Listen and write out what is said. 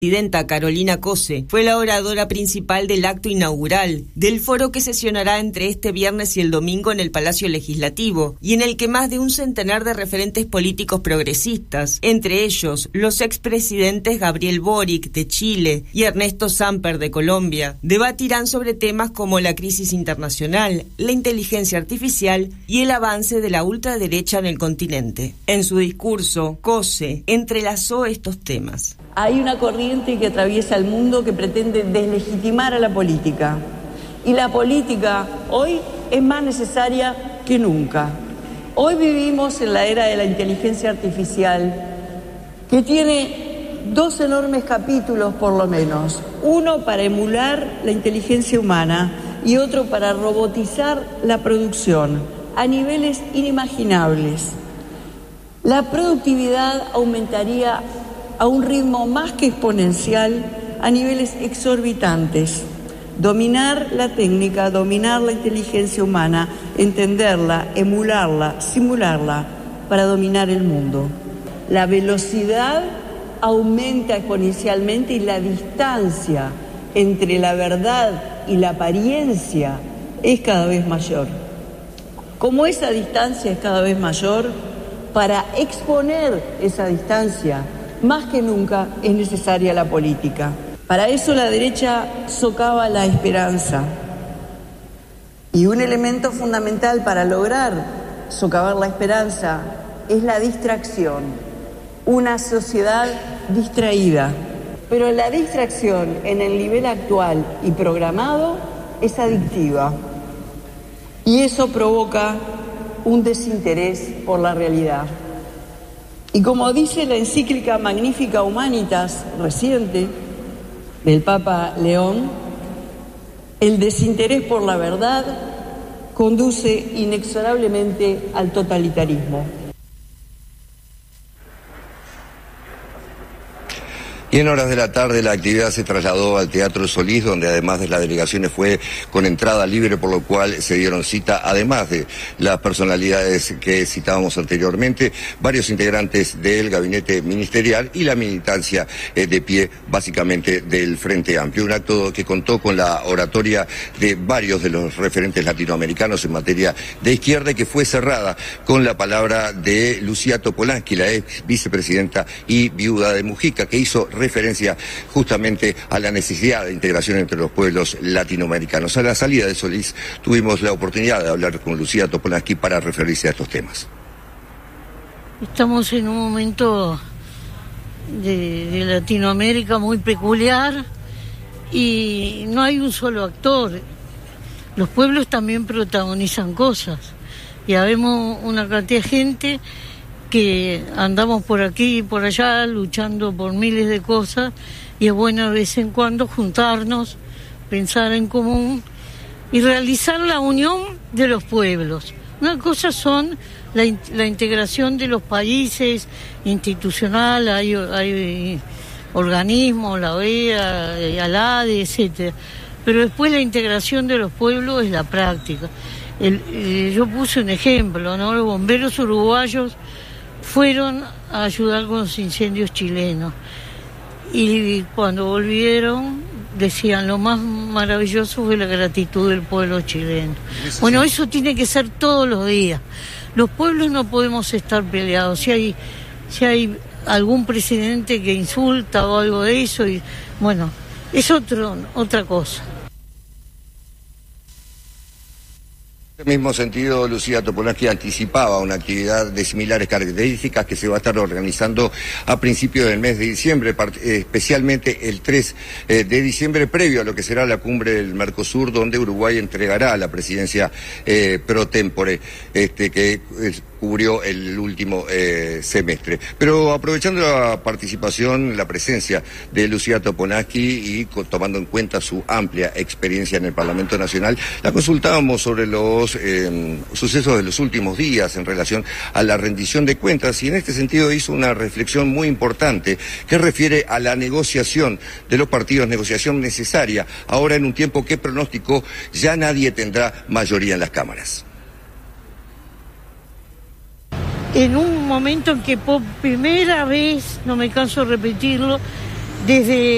Presidenta Carolina Cose fue la oradora principal del acto inaugural del foro que sesionará entre este viernes y el domingo en el Palacio Legislativo y en el que más de un centenar de referentes políticos progresistas, entre ellos los expresidentes Gabriel Boric de Chile y Ernesto Samper de Colombia, debatirán sobre temas como la crisis internacional, la inteligencia artificial y el avance de la ultraderecha en el continente. En su discurso, Cose entrelazó estos temas. Hay una corriente que atraviesa el mundo que pretende deslegitimar a la política. Y la política hoy es más necesaria que nunca. Hoy vivimos en la era de la inteligencia artificial, que tiene dos enormes capítulos por lo menos. Uno para emular la inteligencia humana y otro para robotizar la producción a niveles inimaginables. La productividad aumentaría a un ritmo más que exponencial, a niveles exorbitantes. Dominar la técnica, dominar la inteligencia humana, entenderla, emularla, simularla, para dominar el mundo. La velocidad aumenta exponencialmente y la distancia entre la verdad y la apariencia es cada vez mayor. Como esa distancia es cada vez mayor, para exponer esa distancia, más que nunca es necesaria la política. Para eso la derecha socava la esperanza. Y un elemento fundamental para lograr socavar la esperanza es la distracción. Una sociedad distraída. Pero la distracción en el nivel actual y programado es adictiva. Y eso provoca un desinterés por la realidad. Y como dice la encíclica Magnificat Humanitas reciente del Papa León, el desinterés por la verdad conduce inexorablemente al totalitarismo. Y en horas de la tarde la actividad se trasladó al Teatro Solís, donde además de las delegaciones fue con entrada libre, por lo cual se dieron cita, además de las personalidades que citábamos anteriormente, varios integrantes del gabinete ministerial y la militancia de pie, básicamente del Frente Amplio. Un acto que contó con la oratoria de varios de los referentes latinoamericanos en materia de izquierda y que fue cerrada con la palabra de Lucía Topolansky, la ex vicepresidenta y viuda de Mujica, que hizo referencia justamente a la necesidad de integración entre los pueblos latinoamericanos. A la salida de Solís tuvimos la oportunidad de hablar con Lucía Topolansky para referirse a estos temas. Estamos en un momento de Latinoamérica muy peculiar y no hay un solo actor. Los pueblos también protagonizan cosas y habemos una cantidad de gente que andamos por aquí y por allá luchando por miles de cosas y es bueno de vez en cuando juntarnos, pensar en común y realizar la unión de los pueblos. Una cosa son la integración de los países institucional, hay organismos, la OEA, ALADE, etcétera, pero después la integración de los pueblos es la práctica. Yo puse un ejemplo, ¿no? Los bomberos uruguayos fueron a ayudar con los incendios chilenos y cuando volvieron decían lo más maravilloso fue la gratitud del pueblo chileno. Bueno, eso tiene que ser todos los días. Los pueblos no podemos estar peleados. Si hay algún presidente que insulta o algo de eso, y bueno, es otra cosa. En el mismo sentido, Lucía Topolansky anticipaba una actividad de similares características que se va a estar organizando a principios del mes de diciembre, especialmente el 3 de diciembre, previo a lo que será la cumbre del Mercosur, donde Uruguay entregará la presidencia pro tempore, que cubrió el último semestre. Pero aprovechando la participación, la presencia de Lucía Topolansky y tomando en cuenta su amplia experiencia en el Parlamento Nacional, la consultábamos sobre los sucesos de los últimos días en relación a la rendición de cuentas y en este sentido hizo una reflexión muy importante que refiere a la negociación de los partidos, negociación necesaria ahora en un tiempo que pronosticó ya nadie tendrá mayoría en las cámaras. En un momento en que por primera vez, no me canso de repetirlo, desde